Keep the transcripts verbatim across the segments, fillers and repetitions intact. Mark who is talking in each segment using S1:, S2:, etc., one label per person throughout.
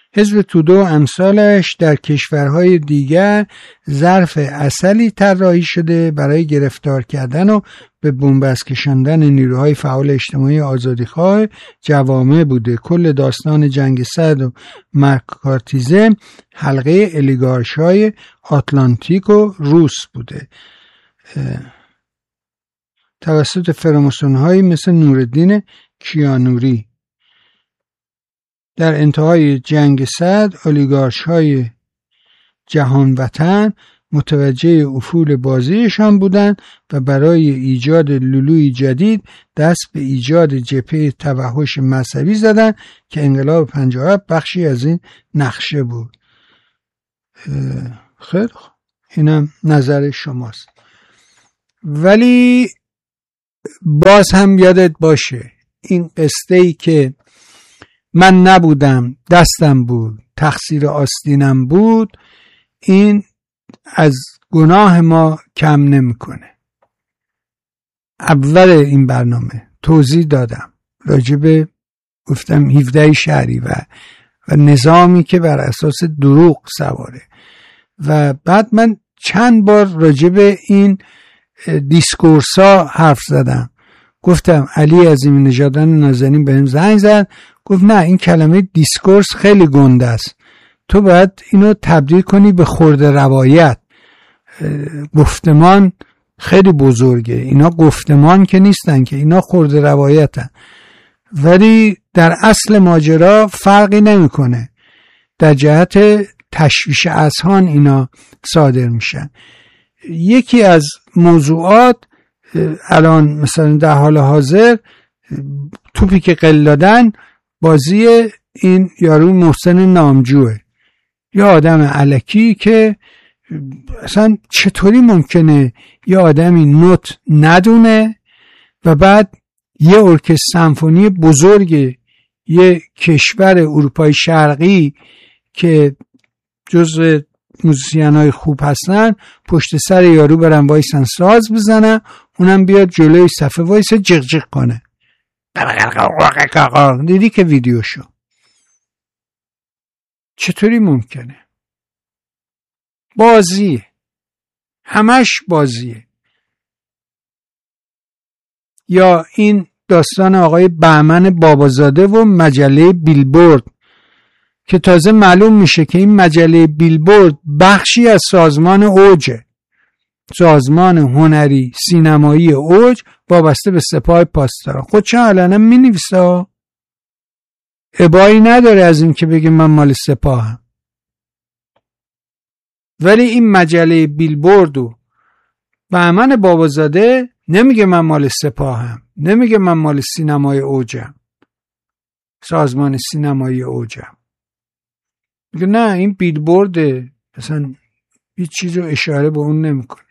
S1: حزب توده و امثالش در کشورهای دیگر ظرف عسلی طراحی شده برای گرفتار کردن و به بنبست کشاندن نیروهای فعال اجتماعی آزادیخواه جوامع بوده. کل داستان جنگ سرد و مکارتیزم حلقه الیگارش‌های آتلانتیک و روس بوده توسط فراماسون‌هایی مثل نورالدین کیانوری. در انتهای جنگ سرد اولیگارش‌های جهان وطن متوجه افول بازیشان بودند و برای ایجاد لولوی جدید دست به ایجاد جبهه توحش مذهبی زدند که انقلاب پنجاه و هفت بخشی از این نقشه بود. خیلی خوب، اینم نظر شماست. ولی باز هم یادت باشه این قصه‌ای که من نبودم دستم بود تقصیر آستینم بود، این از گناه ما کم نمیکنه. اول این برنامه توضیح دادم راجب گفتم هفده شهری و و نظامی که بر اساس دروغ سواره و بعد من چند بار راجب این دیسکورسا حرف زدم. گفتم علی عظیمی نژادان نازنین بهم زنگ زد گفت نه این کلمه دیسکورس خیلی گنده است، تو باید اینو تبدیل کنی به خرده روایت. گفتمان خیلی بزرگه، اینا گفتمان که نیستن که، اینا خرده روایتن. ولی در اصل ماجرا فرقی نمیکنه، در جهت تشویش اذهان اینا صادر میشن. یکی از موضوعات الان مثلا در حال حاضر توپی که قل دادن بازی این یارو محسن نامجوه، یا آدم الکی که اصلا چطوری ممکنه یه آدمی نوت ندونه و بعد یه ارکستر سمفونی بزرگ یه کشور اروپای شرقی که جزء موزیسین‌های خوب هستن پشت سر یارو برن وایسن ساز بزنن، اونم بیاد جلوی صفحه وایس جغ جغ کنه. دیدی که ویدیوشو چطوری ممکنه؟ بازیه، همش بازیه. یا این داستان آقای بهمن بابازاده و مجله بیلبورد که تازه معلوم میشه که این مجله بیلبورد بخشی از سازمان اوجه، سازمان هنری سینمایی اوج وابسته به سپاه پاسداران. خود چه الانم می نویسه، ابایی نداره از این که بگه من مال سپاهم. ولی این مجله بیلبورد و بهمن بابازاده نمیگه من مال سپاهم، نمیگه من مال سینمای اوجم، سازمان سینمایی اوجم. میگه نه این بیلبورد، اصلا هیچ چیز رو اشاره به اون نمیکنه.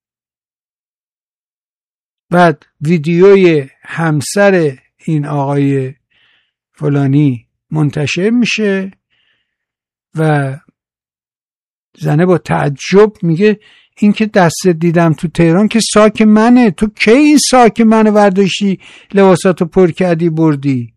S1: بعد ویدیوی همسر این آقای فلانی منتشر میشه و زنه با تعجب میگه این که دست دیدم تو تهران که ساک منه، تو کی این ساک منه ورداشتی لباساتو پر کردی بردی؟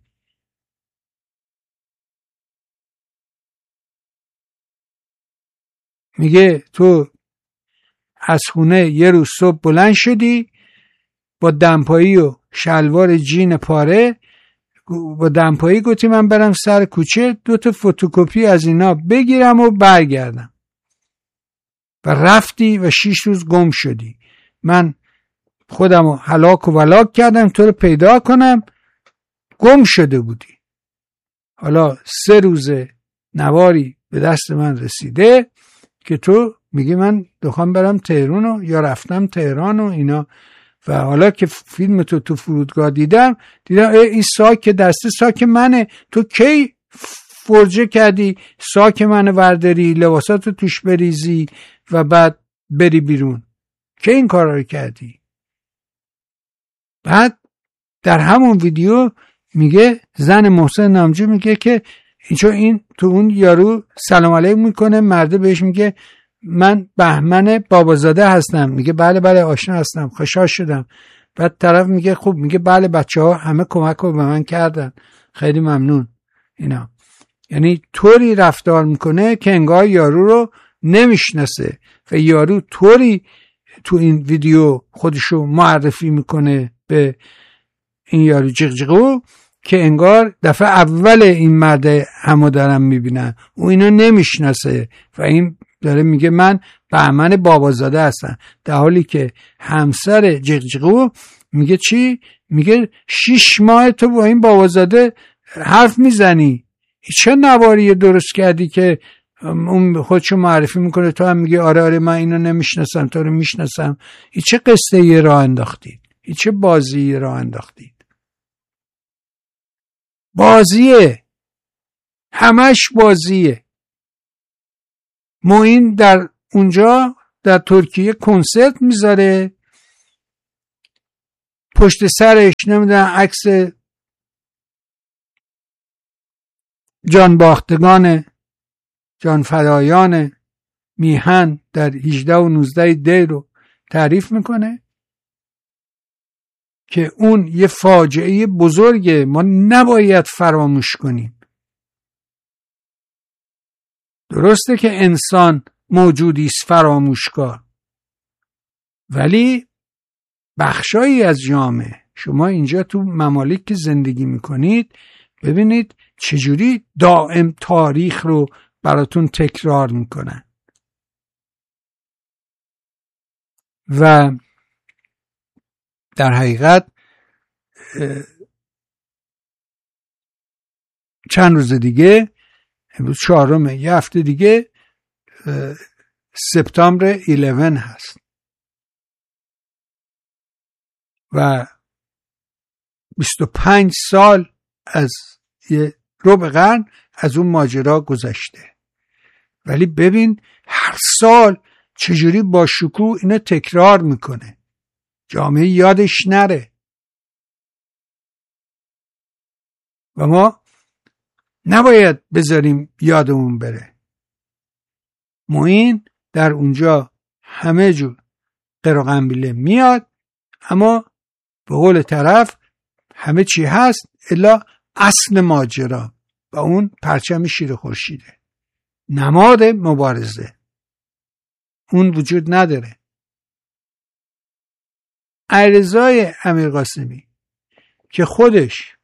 S1: میگه تو از خونه یه روز صبح بلند شدی با دمپایی و شلوار جین پاره، با دمپایی گفتی من برم سر کوچه دو تا فتوکپی از اینا بگیرم و برگردم و رفتی و شیش روز گم شدی. من خودم رو هلاک و ولاک کردم تو رو پیدا کنم، گم شده بودی. حالا سه روز نواری به دست من رسیده که تو میگی من دخوام برم تهران و یا رفتم تهران و اینا، و حالا که فیلم تو تو فرودگاه دیدم دیدم این ساک دسته ساک منه، تو کی فرجه کردی ساک منه ورداری لباساتو توش بریزی و بعد بری بیرون؟ کی این کار رو کردی؟ بعد در همون ویدیو میگه زن محسن نامجو میگه که چون این تو اون یارو سلام علیکم میکنه، مرده بهش میگه من بهمن بابازاده هستم، میگه بله بله آشنا هستم خوشحال شدم. بعد طرف میگه خب، میگه بله بچه ها همه کمک رو به من کردن خیلی ممنون اینا. یعنی طوری رفتار میکنه که انگار یارو رو نمیشناسه و یارو طوری تو این ویدیو خودشو معرفی میکنه به این یارو جغجغو که انگار دفعه اول این مرد همو دارم میبینن، او اینو نمیشناسه و این داره میگه من بهمن بابازاده هستم، در حالی که همسر جغجغو میگه چی؟ میگه شیش ماه تو با این بابازاده حرف میزنی، چه نواری درست کردی که اون خودشو معرفی میکنه، تو هم میگه آره آره من اینو نمیشناسم تو رو میشناسم. این چه قصه ای راه انداختید؟ این چه بازی راه انداختید؟ بازیه، همش بازیه. معین در اونجا در ترکیه کنسرت میذاره، پشت سرش نمیدونم عکس جان باختگان جان فدایان میهن در هجده و نوزده دی رو تعریف میکنه که اون یه فاجعه بزرگه، ما نباید فراموش کنیم. درسته که انسان موجودی است فراموشکار، ولی بخشایی از جامعه، شما اینجا تو ممالک که زندگی میکنید ببینید چجوری دائم تاریخ رو براتون تکرار میکنن و در حقیقت چند روز دیگه، امروز چهارمه، یه هفته دیگه سپتامبر یازده هست و بیست و پنج سال از یه ربع قرن از اون ماجرا گذشته، ولی ببین هر سال چجوری با شکوه اینو تکرار میکنه، جامعه یادش نره و ما نباید بذاریم یادمون بره. معین در اونجا همه جور قر و قنبیله میاد، اما به قول طرف همه چی هست الا اصل ماجرا و اون پرچم شیر خورشیده، نماد مبارزه، اون وجود نداره. علیرضا امیرقاسمی که خودش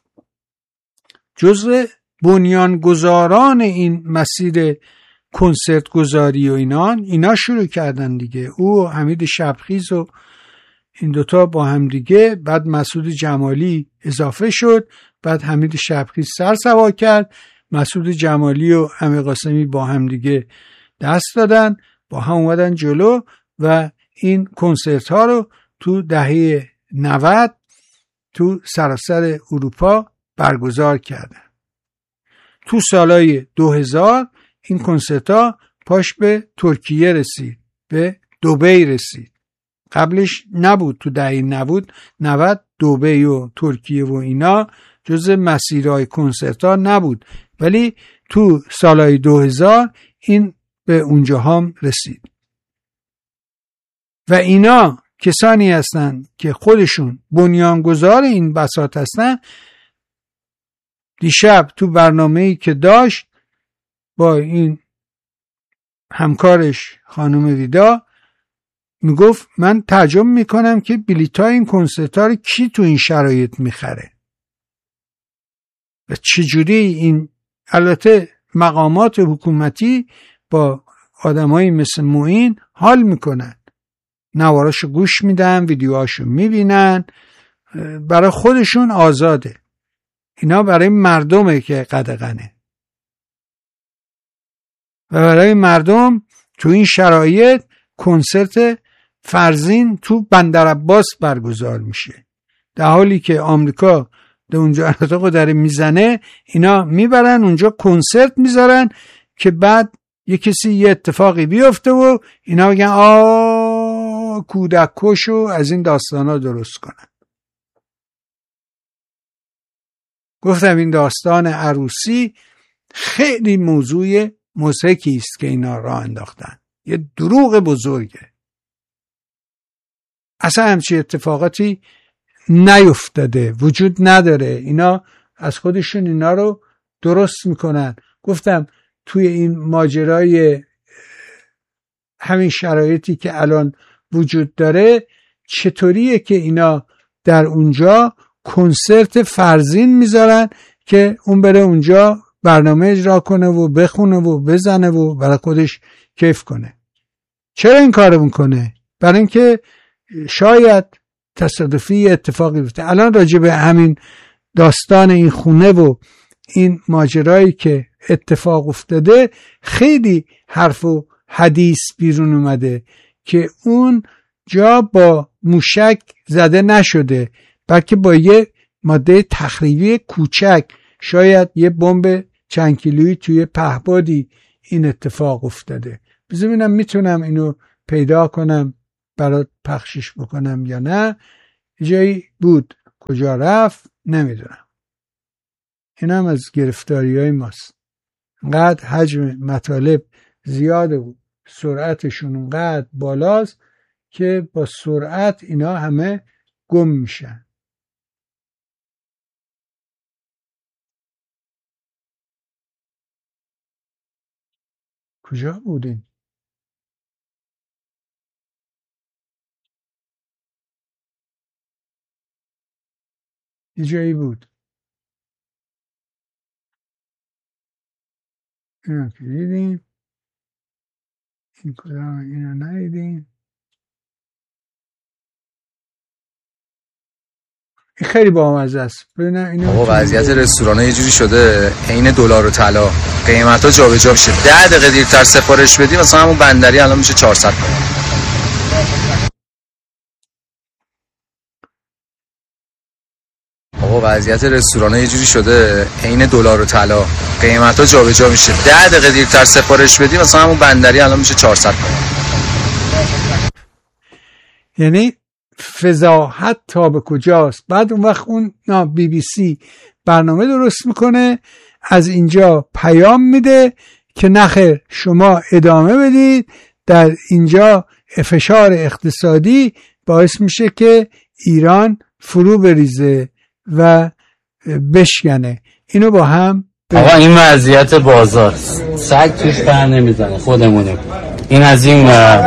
S1: جزء بنیانگذاران این مسیر کنسرت گذاری و اینان اینا شروع کردن دیگه، او و حمید شبخیز و این دوتا با هم دیگه، بعد مسعود جمالی اضافه شد، بعد حمید شبخیز سر سوا کرد، مسعود جمالی و امیرقاسمی با هم دیگه دست دادن، با هم اومدن جلو و این کنسرت ها رو تو دهه نود تو سراسر اروپا برگزار کردن. تو سالهای دو هزار این کنسرت ها پاش به ترکیه رسید، به دبی رسید، قبلش نبود. تو دهه نود نود دبی و ترکیه و اینا جز مسیرهای کنسرت ها نبود، ولی تو سالهای دو هزار این به اونجا هم رسید و اینا کسانی هستن که خودشون بنیانگذار این بساط هستن. دیشب تو برنامه‌ای که داشت با این همکارش خانم ویدا میگفت من تعجب میکنم که بلیطای این کنسرت ها رو کی تو این شرایط میخره و چجوری این، البته مقامات حکومتی با آدمایی مثل معین حال میکنن، نواراشو گوش میدن، ویدیوهاشو میبینن، برای خودشون آزاده، اینا برای مردمه که قدغنه و برای مردم تو این شرایط کنسرت فرزین تو بندرعباس برگزار میشه، در حالی که آمریکا در اونجا اتاقو داره میزنه، اینا میبرن اونجا کنسرت میذارن که بعد یه کسی یه اتفاقی بیفته و اینا بگن آه کودک کشو از این داستانا درست کنن. گفتم این داستان عروسی خیلی موضوع مضحکی است که اینا راه انداختن، یه دروغ بزرگه، اصلا همچین اتفاقاتی نیفتاده، وجود نداره، اینا از خودشون اینا رو درست میکنن. گفتم توی این ماجرای همین شرایطی که الان وجود داره چطوریه که اینا در اونجا کنسرت فرزین میذارن که اون بره اونجا برنامه اجرا کنه و بخونه و بزنه و برای خودش کیف کنه. چرا این کارو میکنه؟ برای اینکه شاید تصادفی اتفاقی بیفته. الان راجع به همین داستان این خونه و این ماجرایی که اتفاق افتاده خیلی حرف و حدیث بیرون اومده که اون جا با موشک زده نشده، بلکه با یه ماده تخریبی کوچک، شاید یه بمب چند کیلویی توی پهپادی این اتفاق افتاده. بذار ببینم میتونم اینو پیدا کنم برات پخشش بکنم یا نه. جایی بود، کجا رفت نمیدونم. این هم از گرفتاری های ماست. انقدر حجم مطالب زیاده و سرعتشون انقدر بالاست که با سرعت اینا همه گم میشن. کجا بودین؟ یه جایی بود. اینو که دیدیم، این کدام اینو ندیدیم. این خیلی بامزه است. ببینم اینو.
S2: آقا وضعیت رستوران یه جوری شده عین دلار و طلا، قیمتا جابجا میشه. ده دقیقه دیرتر سفارش بدی مثلا همون بندری الان میشه چهارصد تومن. آقا وضعیت رستوران یه جوری شده عین دلار و طلا، قیمتا جابجا میشه. ده دقیقه دیرتر سفارش بدی مثلا همون بندری الان میشه چهارصد تومن.
S1: یعنی فضاحت تا به کجاست. بعد اون وقت اون بی بی سی برنامه درست میکنه، از اینجا پیام میده که نخیر شما ادامه بدید، در اینجا فشار اقتصادی باعث میشه که ایران فرو بریزه و بشکنه. اینو با هم
S3: آقا این وضعیت بازار سگ توش پر نمیزنه، خودمونه. این از این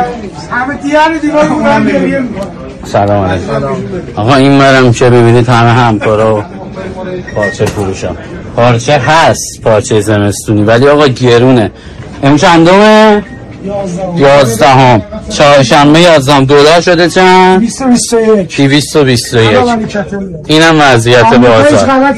S3: سلام علیکم. آقا این مرم که ببینید همه همکارا پارچه فروشم. پارچه هست، پارچه زمستونی، ولی آقا گرونه. امروز چندمه؟ یازدهم. چهارشنبه یازدهم. دلار شده چند؟
S4: بیست و بیست و یک.
S3: بیست و بیست و یک. اینم وضعیت بازار.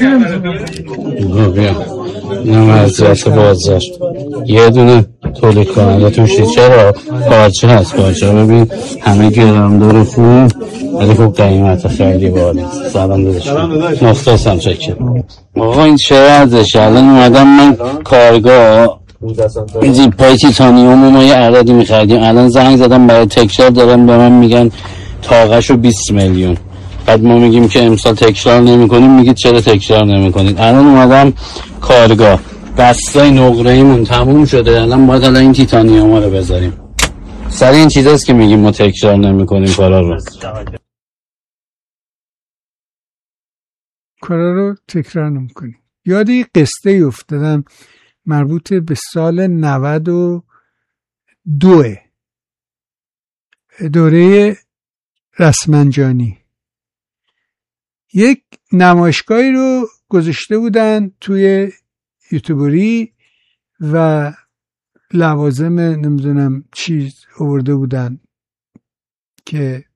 S3: اینم وضعیت بازار. یه دونه تولید کننده توشی. چرا؟ پارچه هست. پارچه ببین همه گرمدار خوب، ولی خوب قیمت خیلی بالا. سلام داداش. مختصم چکر. آقا این چه وضعشه؟ الان اومدم من کارگاه این زیپ پای تیتانیوم ما یه عددی میخریدیم، الان زنگ زدم برای تکرار دارم به من میگن طاقه‌شو بیست میلیون. بعد ما میگیم که امسال تکرار نمی کنیم، میگید چرا تکرار نمی کنید. الان اومدم کارگاه، بستای نقره‌ایمون تموم شده، الان باید الان این تیتانیوم رو بذاریم. سر این چیزاست که میگیم ما تکرار نمی کنیم کارا رو.
S1: کارا رو تکرار نمی کنیم. یادی قصه افتادم مربوط به سال نود و دو، دوره رسمنجانی. یک نمایشگاهی رو گذاشته بودن توی یوتیوبری و لوازم نمیدونم چیز آورده بودن که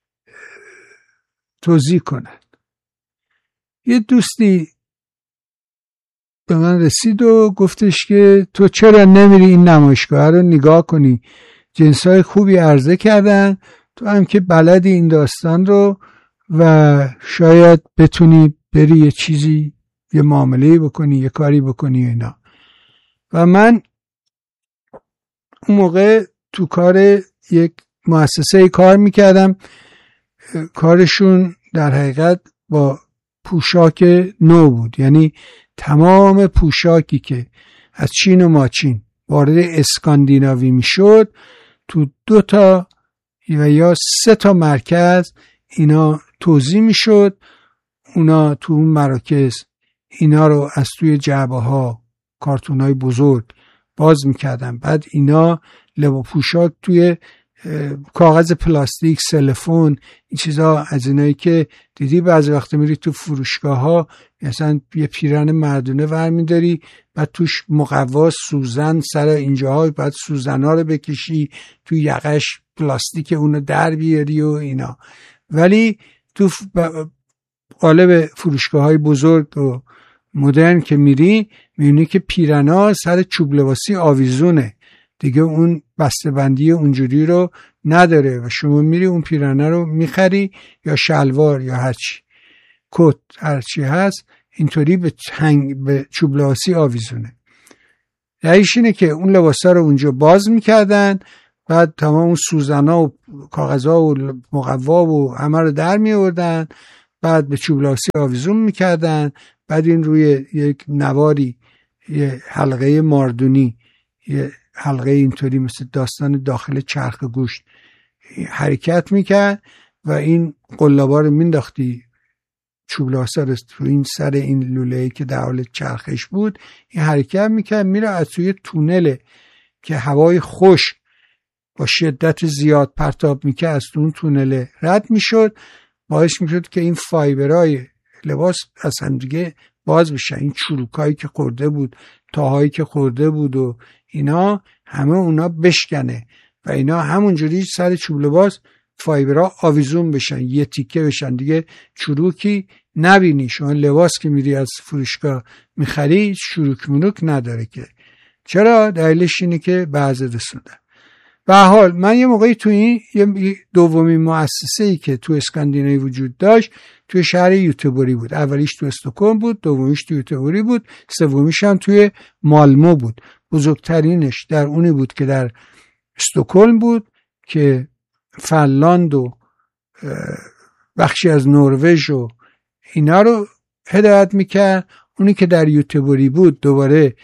S1: توضیح کنن. یه دوستی به من رسید و گفتش که تو چرا نمیری این نمایشگاه رو نگاه کنی، جنسای خوبی عرضه کردن، تو هم که بلدی این داستان رو و شاید بتونی بری یه چیزی، یه معامله بکنی، یه کاری بکنی اینا. و من اون موقع تو کار یک مؤسسه کار میکردم. کارشون در حقیقت با پوشاک نو بود، یعنی تمام پوشاکی که از چین و ماچین وارد اسکاندیناوی میشد تو دو تا و یا سه تا مرکز اینا توزیع میشد. اونا تو اون مراکز اینا رو از توی جعبه ها کارتون های بزرگ باز میکردن. بعد اینا لباپوشاک توی کاغذ پلاستیک، سلفون، این چیزا از اینایی که دیدی بعضی وقت میری تو فروشگاه ها مثلا یه پیرن مردونه ورمیداری بعد توش مقوا سوزن سر اینجاها، بعد سوزنها رو بکشی تو یقش پلاستیک اونو در بیاری و اینا. ولی تو قالب فروشگاه های بزرگ و مدرن که میری میبینی که پیرنا سر چوب لباسی آویزونه دیگه، اون بسته‌بندی اونجوری رو نداره و شما میری اون پیرنه رو میخری یا شلوار یا هرچی کت هرچی هست اینطوری به تنگ به چوب لباسی آویزونه. رایش اینه که اون لباسا رو اونجا باز میکردن، بعد تمام اون سوزنا و کاغذها و مقوا و همه رو در میوردن، بعد به چوب لباسی آویزون میکردن، بعد این روی یک نواری یه حلقه ماردونی یه حلقه اینطوری مثل داستان داخل چرخ گوشت حرکت میکرد و این قلابا رو مینداختی چوب لاسا رو تو این سر این لوله‌ای که در حال چرخش بود، این حرکت میکرد میره از توی تونل که هوای خوش با شدت زیاد پرتاب میکرد از اون تونل رد میشد، باعث میشد که این فایبرهای لباس از هم دیگه باز بشن. این چروکایی که خورده بود، تاهایی که خورده بود و اینا همه اونا بشکنه و اینا همونجوری سر چوب لباس فایبرها آویزون بشن، یه تیکه بشن، دیگه چروکی نبینی. شما لباس که میری از فروشگاه میخری چروک منوک نداره که. چرا؟ دلیلش اینه که بعض رسوندن. به حال من یه موقعی تو این یه دومین مؤسسه‌ای که تو اسکاندیناوی وجود داشت توی شهر یوتبوری بود. اولیش تو استکهلم بود، دومیش تو یوتبوری بود، سومیش هم توی مالمو بود. بزرگترینش در اونی بود که در استکهلم بود که فنلاند و بخشی از نروژ و اینا رو هدایت میکرد. اونی که در یوتبوری بود دوباره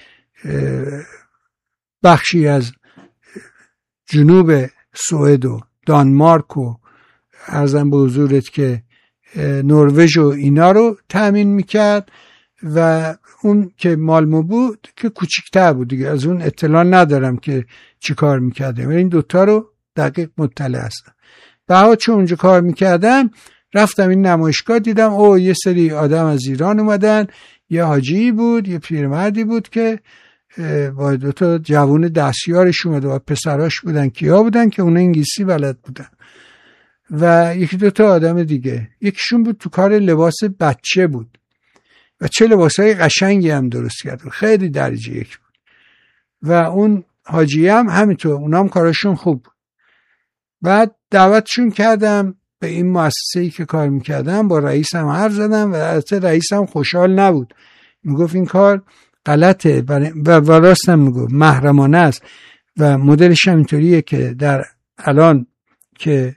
S1: بخشی از جنوب سوئد و دانمارک و عرضم به حضورت که نروژ و اینا رو تأمین میکرد و اون که مالمو بود که کوچیک‌تر بود دیگه، از اون اطلاع ندارم که چی کار میکرده و این دوتا رو دقیق مطلع هستم. بعد چون اونجا کار میکردم رفتم این نمایشگاه دیدم او یه سری آدم از ایران اومدن، یه حاجی بود یه پیرمردی بود که با دو تا جوون دستیارش اومده و پسراش بودن، کیا بودن که اونا انگلیسی بلد بودن و یکی دو تا آدم دیگه. یکیشون بود تو کار لباس بچه بود و چه لباسای قشنگی هم درست کرد، خیلی درجه یک بود و اون حاجی هم همینطور، اونا هم کارشون خوب بود. بعد دعوتشون کردم به این مؤسسه‌ای که کار میکردم، با رئیسم حرف زدم و البته رئیسم خوشحال نبود، میگفت این کار غلطه و راستم میگفت محرمانه است و مدلش هم اینطوریه که در الان که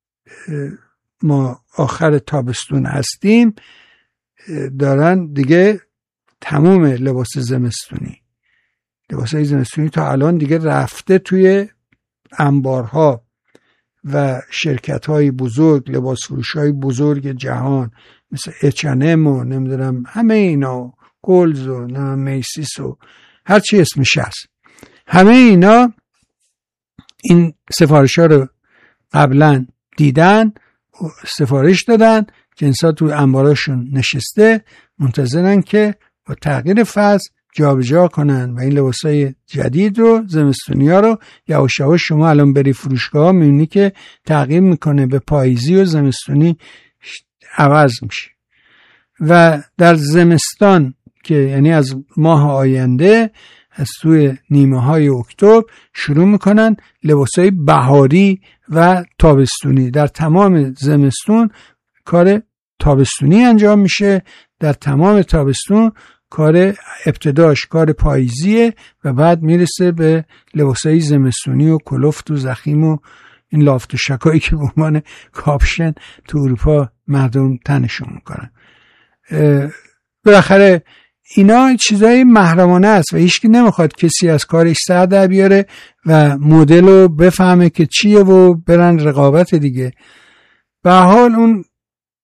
S1: ما آخر تابستون هستیم دارن دیگه تموم لباس زمستونی لباسای زمستونی تا الان دیگه رفته توی انبارها و شرکت‌های بزرگ، لباس فروش‌های بزرگ جهان مثل اچ ان ام و نمیدونم همه اینا، گلز و میسیس و هر چی اسمش هست، همه اینا این سفارش‌ها رو قبلا دیدن، سفارش دادن، جنسات تو انباراشون نشسته، منتظرن که با تغییر فصل جابجا کنن و این لباسای جدید رو، زمستونی ها رو یواش یواش شما الان بری فروشگاه ها میبینی که تغییر میکنه به پاییزی و زمستونی عوض میشه. و در زمستان که یعنی از ماه آینده از توی نیمه های اکتبر شروع میکنن لباسای بهاری و تابستونی. در تمام زمستون کار تابستونی انجام میشه، در تمام تابستون کار ابتداش کار پاییزیه و بعد میرسه به لباسای زمستونی و کلفت و زخیم و این لافت و شکایی که به عنوان کاپشن تو اروپا مردم تنشون میکنن. بالاخره اینا چیزای محرمانه است و هیچکی نمیخواد کسی از کارش سر در بیاره و مدل رو بفهمه که چیه و برن رقابت دیگه. به حال اون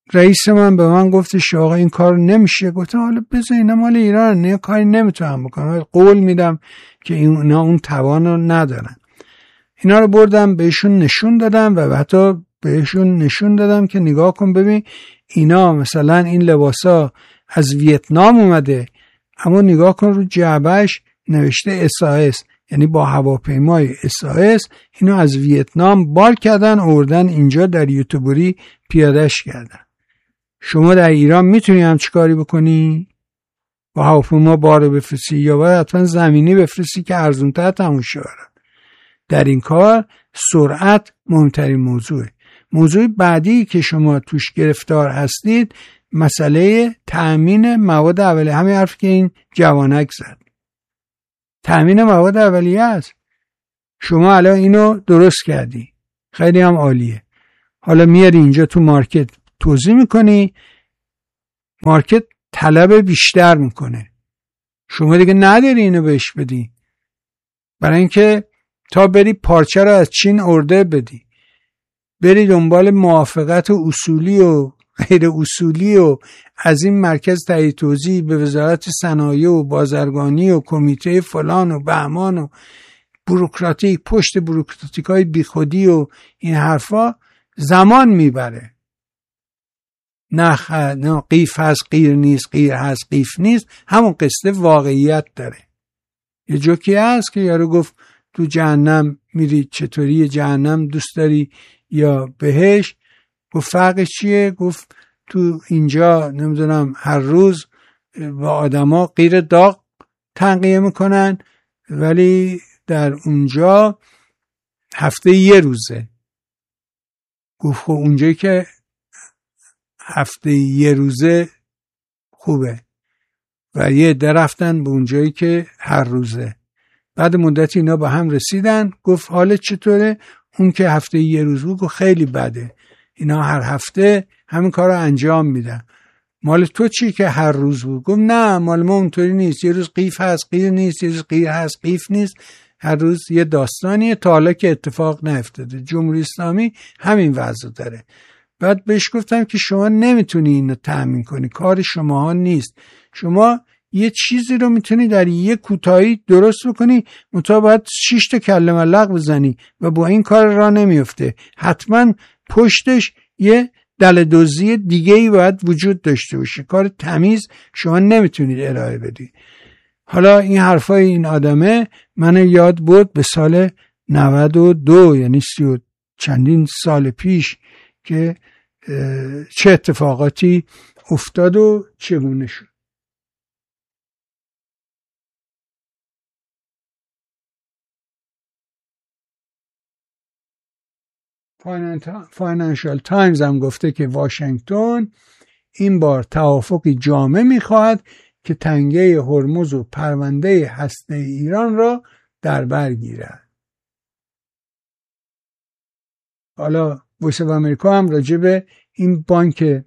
S1: رئیس من به من گفتش آقا این کار نمیشه. گفتم حالا بذار اینا مال ایران، نه کاری نمیتونم بکنم، قول میدم که اینا اون توان رو ندارن. اینا رو بردم بهشون نشون دادم و حتی بهشون نشون دادم که نگاه کن ببین اینا مثلا این لباسا از ویتنام اومده، اما نگاه کن رو جعبهش نوشته اس آ اس، یعنی با هواپیمای اس آ اس اینو از ویتنام بار کردن آوردن اینجا در یوتیوبری پیادهش کردن. شما در ایران میتونی همچی کاری بکنی؟ با هواپیما بار بفرستی یا باید حتما زمینی بفرستی که ارزونتر تموم شه؟ در این کار سرعت مهمترین موضوعه. موضوع بعدی که شما توش گرفتار هستید مسئله تأمین مواد اولیه، همین حرف که این جوانک زد، تأمین مواد اولیه است. شما الان اینو درست کردی، خیلی هم عالیه، حالا میاری اینجا تو مارکت توزیع میکنی، مارکت طلب بیشتر میکنه، شما دیگه نداری اینو بهش بدی، برای اینکه تا بری پارچه رو از چین ارده بدی، بری دنبال موافقت و اصولی و غیر اصولی و از این مرکز تایید توزیع به وزارت صنایع و بازرگانی و کمیته فلان و بهمان و بوروکراتیک، پشت بوروکراتیک های بی خودی و این حرفا زمان میبره. نه نه قیف هست قیر نیست، قیر هست قیف نیست، همون قصه واقعیت داره. یه جوکی هست که یارو گفت تو جهنم میری چطوری، جهنم دوست داری یا بهش؟ گفت فرقش چیه؟ گفت تو اینجا نمیدونم هر روز با آدما قیر داغ تنقیه میکنن، ولی در اونجا هفته یه روزه. گفت خب اونجایی که هفته یه روزه خوبه و یه درفتن به اونجایی که هر روزه. بعد مدتی اینا با هم رسیدن، گفت حالت چطوره؟ اون که هفته یه روز بود گفت خیلی بده، اینا هر هفته همین کار رو انجام میدن. مال تو چی که هر روز بود؟ گفت نه مال ما اونطوری نیست، یه روز قیف هست قیر نیست، یه روز قیر هست قیف نیست، هر روز یه داستانیه، تا حالا که اتفاق نیفتاده. جمهوری اسلامی همین وضع داره. بعد بهش گفتم که شما نمیتونی اینو تأمین کنی، کار شماها نیست، شما یه چیزی رو میتونی در یه کوتاهی درست بکنی، منتها باید شش تا کله ملق بزنی و با این کار راه نمیفته، حتما پشتش یه دلدوزی دیگه ای باید وجود داشته باشه، کار تمیز شما نمیتونید ارائه بدی. حالا این حرفای این آدمه من یاد بود به سال نود و دو، یعنی سی و چندین سال پیش که چه اتفاقاتی افتاد و چگونه شد. فاینانشال تایمز هم گفته که واشنگتن این بار توافقی جامع میخواهد که تنگه هرمز و پرونده هسته ایران را در بر گیرد. حالا وایس آف امریکا هم راجع به این بانک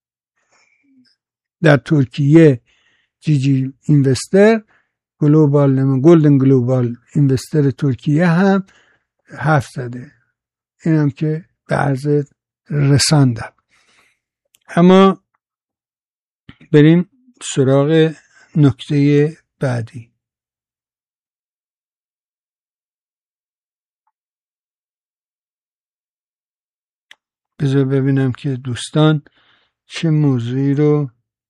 S1: در ترکیه جی جی اینوستر گلوبال گلدن گلوبال اینوستر ترکیه هم حرف زده، اینم که به عرض رساندم. اما بریم سراغ نکته بعدی. بذار ببینم که دوستان چه موضوعی رو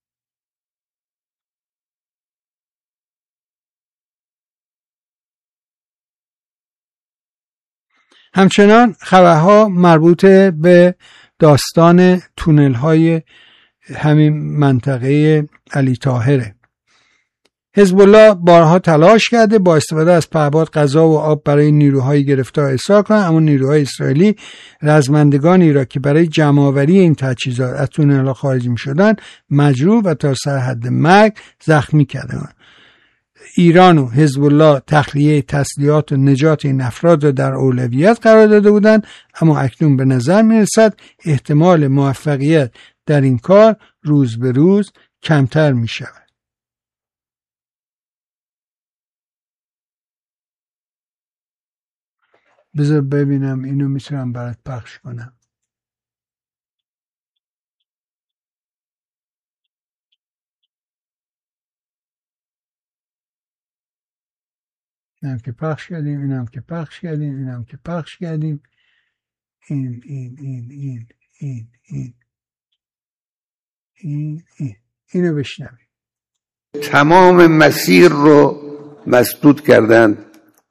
S1: همچنان خبرها مربوط به داستان تونل های همین منطقه علی طاهره. حزب الله بارها تلاش کرده با استفاده از پهپاد غذا و آب برای نیروهای گرفتار ارسال کنند، اما نیروهای اسرائیلی رزمندگانی را که برای جمع‌آوری این تجهیزات از تونل‌ها خارج می‌شدند مجروح و تا سر حد مرگ زخمی کردند. ایران و حزب الله تخلیه تسلیحات و نجات این افراد را در اولویت قرار داده بودند، اما اکنون به نظر می‌رسد احتمال موفقیت در این کار روز به روز کمتر می‌شود. بذار ببینم اینو میتونم برات پخش کنم. اینم که پخش کردیم، اینم که پخش کردیم، اینم که پخش کردیم. این این این این این این این این اینو بشنویم.
S4: تمام مسیر رو مسدود کردند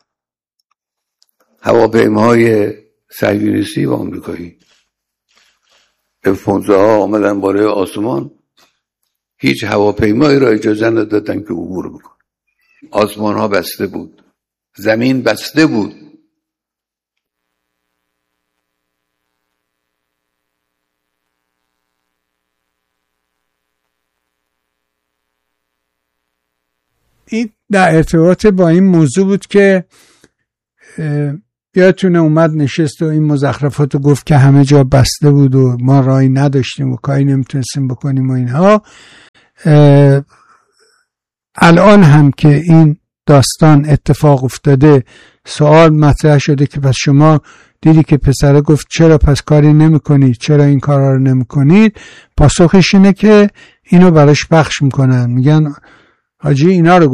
S4: هواپیماهای صهیونیستی و آمریکایی. اف پانزده ها آمدن بالای آسمان، هیچ هواپیمایی را اجازه ندادن که عبور بکنه. آسمان ها بسته بود، زمین بسته بود.
S1: این در ارتباط با این موضوع بود که یادتونه اومد نشست و این مزخرفات رو گفت که همه جا بسته بود و ما راهی نداشتیم و کاری نمیتونستیم بکنیم و اینها. الان هم که این داستان اتفاق افتاده سوال مطرح شده که پس شما دیدی که پسره گفت چرا پس کاری نمی کنید، چرا این کارا رو نمی کنید؟ پاسخش اینه که اینو براش پخش میکنن، میگن حاجی اینا رو